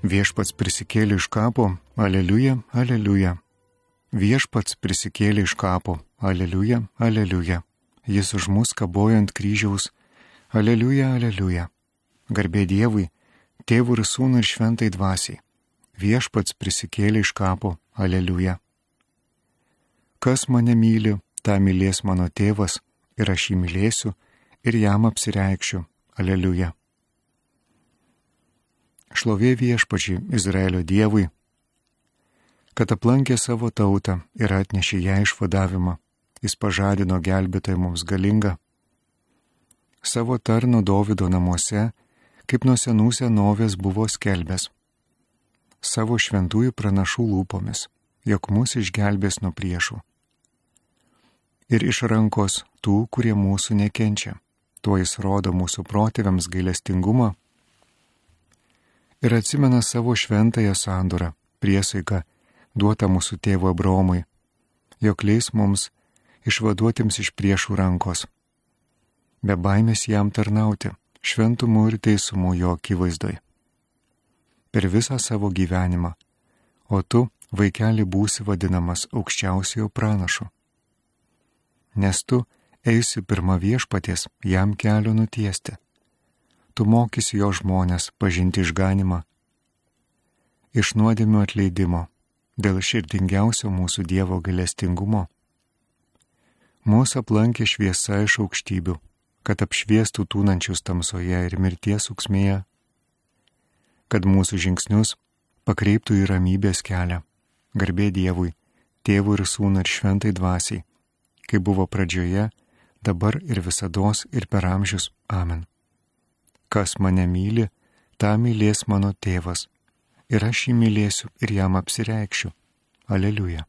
Viešpats prisikėlė iš kapo, aleliuja, aleliuja. Viešpats prisikėlė iš kapo, aleliuja, aleliuja. Jis už mus kabojo ant kryžiaus, aleliuja, aleliuja. Garbė Dievui, Tėvui ir Sūnui ir Šventai Dvasiai. Viešpats prisikėlė iš kapo, aleliuja. Kas mane myli, tą mylės mano tėvas, ir aš jį mylėsiu, ir jam apsireikšiu, aleliuja. Šlovė Viešpačiui, Izraelio Dievui, kad aplankė savo tautą ir atnešė ją išvadavimą. Jis pažadino gelbėtoją mums galingą. Savo tarno Dovydo namuose, kaip nuo senų senovės buvo skelbęs. Savo šventųjų pranašų lūpomis, jog mus išgelbės nuo priešų. Ir iš rankos tų, kurie mūsų nekenčia. Tuo jis rodo mūsų protėviams gailestingumą ir atsimena savo šventąją sandorą, priesaiką duotą mūsų tėvo Abraomui, jog leis mums išvaduotiems iš priešų rankos. Be baimės jam tarnauti, šventumu ir teisumu jo akivaizdoj. Per visą savo gyvenimą, o tu, vaikeli, būsi vadinamas aukščiausiojo pranašu. Nes tu eisi pirma Viešpaties jam kelio nutiesti. Tu mokysi jo žmonės pažinti išganimą, iš nuodėmių atleidimo, dėl širdingiausio mūsų Dievo gailestingumo. Mūsų aplankė šviesa iš aukštybių, kad apšviestų tūnančius tamsoje ir mirties ūksmėje, kad mūsų žingsnius pakreiptų į ramybės kelią. Garbė Dievui, Tėvui ir Sūnui ir Šventai Dvasiai, kaip buvo pradžioje, dabar ir visados ir per amžius. Amen. Kas mane myli, tą mylės mano tėvas, ir aš jį mylėsiu ir jam apsireikšiu. Aleliuja.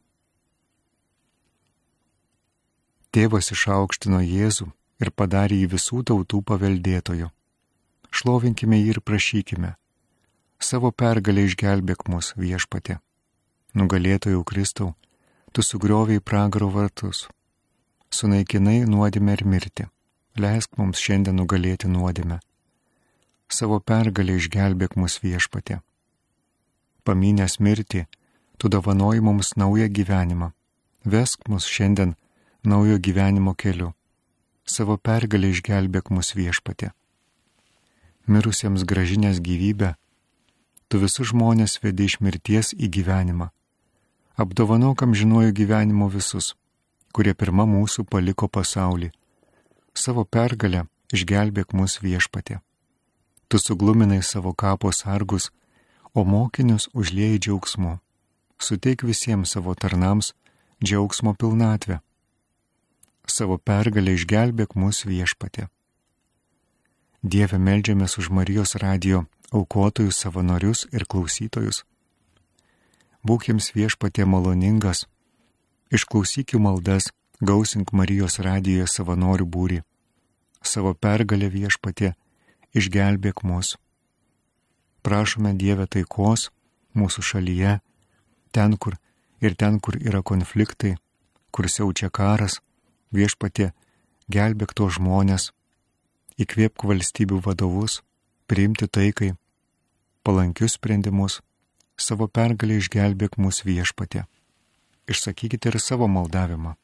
Tėvas išaukštino Jėzų ir padarė jį visų tautų paveldėtoju. Šlovinkime jį ir prašykime. Savo pergalę išgelbėk mus, Viešpatie. Nugalėtojau Kristau, tu sugrioviai pragaro vartus. Sunaikinai nuodėmę ir mirtį. Leisk mums šiandien nugalėti nuodėmę. Savo pergalę išgelbėk mus, Viešpatie. Pamynęs mirtį, tu dovanoji mums naują gyvenimą. Vesk mus šiandien naujo gyvenimo keliu. Savo pergalę išgelbėk mus, Viešpatie. Mirusiems grąžinęs gyvybę, tu visus žmonės vedi iš mirties į gyvenimą. Apdovanok amžinuoju gyvenimu visus, kurie pirma mūsų paliko pasaulį. Savo pergalę išgelbėk mus, Viešpatie. Tu sugluminai savo kapo sargus, o mokinius užliejai džiaugsmu. Suteik visiems savo tarnams džiaugsmo pilnatvę. Savo pergalę išgelbėk mus, Viešpatie. Dieve, meldžiamės už Marijos radijo aukotojus, savanorius ir klausytojus. Būk jiems, Viešpatie, maloningas. Išklausyk jų maldas, gausink Marijos radijoje savanorių būrį. Savo pergalę, Viešpatie, išgelbėk mus. Prašome, Dieve, taikos mūsų šalyje, ten, kur yra konfliktai, kur siaučia karas. Viešpatie, gelbėk to žmonės, įkvėpk valstybių vadovus, priimti taikai, palankius sprendimus, savo pergalę išgelbėk mus, Viešpatie. Išsakykite ir savo maldavimą.